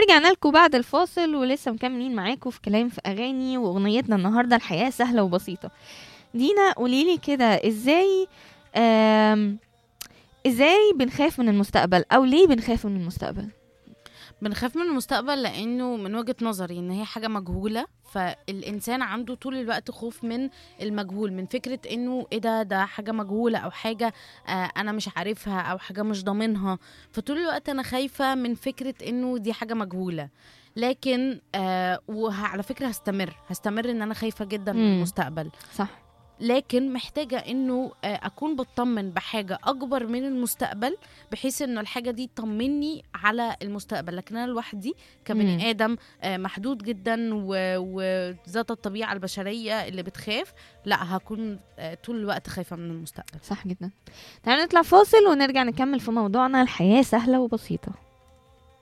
ورجعنا لكم بعد الفاصل ولسه مكملين معاكم في كلام في اغاني، واغنيتنا النهارده الحياه سهله وبسيطه. دينا قوليلي كده، آم، ازاي بنخاف من المستقبل، او ليه بنخاف من المستقبل؟ بنخاف من المستقبل لانه من وجهة نظري ان هي حاجة مجهولة، فالانسان عنده طول الوقت خوف من المجهول، من فكرة انه ايه ده حاجة مجهولة او حاجة انا مش عارفها او حاجة مش ضامنها. فطول الوقت انا خايفة من فكرة انه دي حاجة مجهولة. لكن وعلى فكرة هستمر ان انا خايفة جدا من المستقبل. صح. لكن محتاجة انه اكون بطمن بحاجة اكبر من المستقبل، بحيث انه الحاجة دي تطمني على المستقبل. لكن انا لوحدي كبني ادم محدود جدا وذات الطبيعة البشرية اللي بتخاف، لا هكون طول الوقت خايفة من المستقبل. صح جدا. تعالوا نطلع فاصل ونرجع نكمل في موضوعنا الحياه سهله وبسيطه.